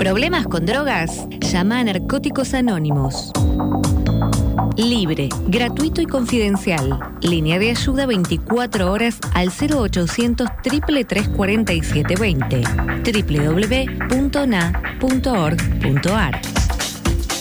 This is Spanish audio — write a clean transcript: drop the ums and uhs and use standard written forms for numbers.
¿Problemas con drogas? Llama a Narcóticos Anónimos. Libre, gratuito y confidencial. Línea de ayuda 24 horas al 0800 333 4720. www.na.org.ar